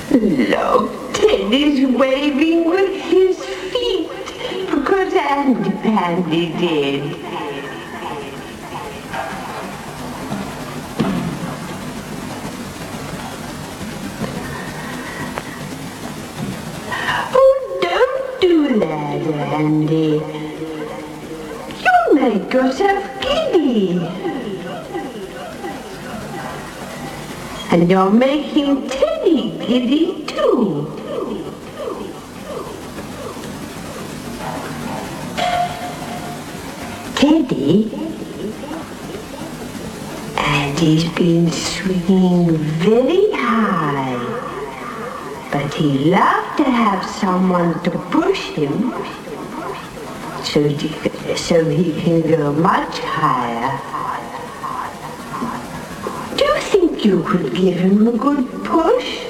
Look, Teddy's waving with his feet because Andy Pandy did. Oh, don't do that, Andy. You'll make yourself giddy. And you're making Teddy giddy too. Teddy? Andy's been swinging very high. But he'd love to have someone to push him so he can go much higher. Do you think you could give him a good push?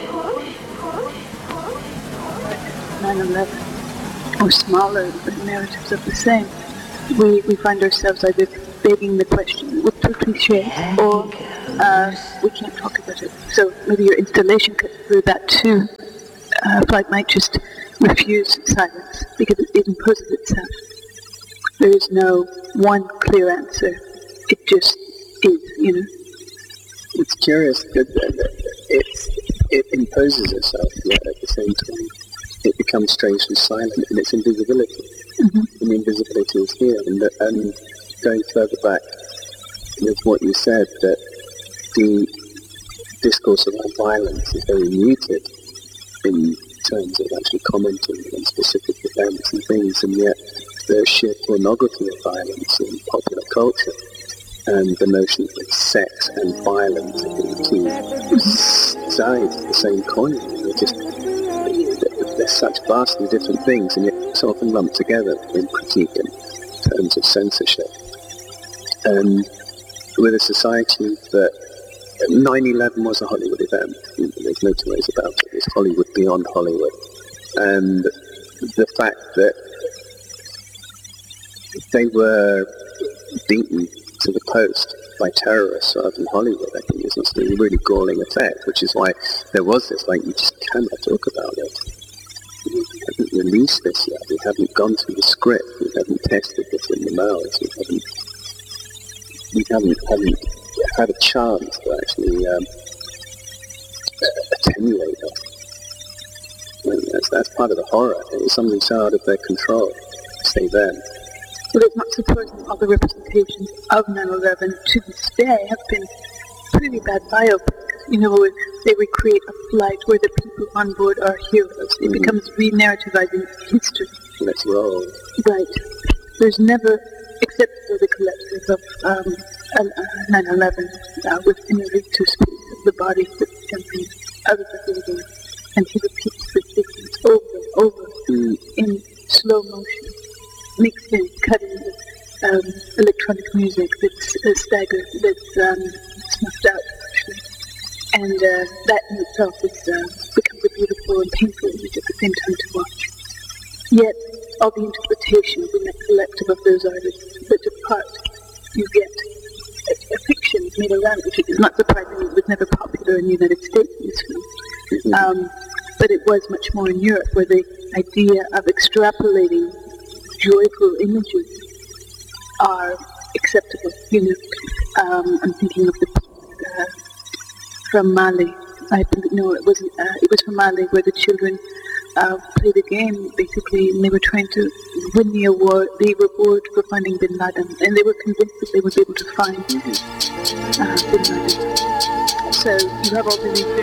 9/11, or smaller, but narratives of the same. We find ourselves either begging the question with too cliche, or we can't talk about it. So maybe your installation could do that too. Flight might just refuse silence because it imposes itself. There is no one clear answer. It just is, you know. It's curious that it imposes itself, yet at the same time it becomes strangely silent in its invisibility. Mm-hmm. And the invisibility is here. And going further back with what you said, that the discourse around violence is very muted in terms of actually commenting on specific events and things, and yet the sheer pornography of violence in popular culture and the notion that sex and violence are two sides of the same coin. They're such vastly different things, and yet it's often lumped together in critique in terms of censorship. And with a society that 9/11 was a Hollywood event, there's no two ways about it. It's Hollywood beyond Hollywood. And the fact that they were beaten to the post by terrorists rather than Hollywood, I think, is a really galling effect, which is why there was this, you just cannot talk about it. We haven't released this yet. We haven't gone through the script. We haven't tested this in the mouths. We haven't had a chance to actually attenuate it. And that's part of the horror. It's something so out of their control. Say then. Well, it's not surprising all the representations of 9/11 to this day have been pretty bad biopics. You know, where they recreate a flight where the people on board are heroes. It becomes re-narrativizing history. Let's roll. Right. There's never, except for the collapse of 9/11, with Invictus piece of the body that's jumping out of the building, and he repeats the sequence over and over in slow motion, mixed in, cutting with electronic music that's staggered, that's snuffed out, actually. And that in itself becomes a beautiful and painful image at the same time to watch. Yet, all the interpretation within the collective of those artists that depart, you get a fiction made around it, which is not surprising. It was never popular in the United States in this film. But it was much more in Europe, where the idea of extrapolating joyful images are acceptable. You know, I'm thinking of the from Mali. It was from Mali, where the children played a game, basically, and they were trying to win the award, the reward for finding Bin Laden, and they were convinced that they would be able to find Bin Laden. So you have all these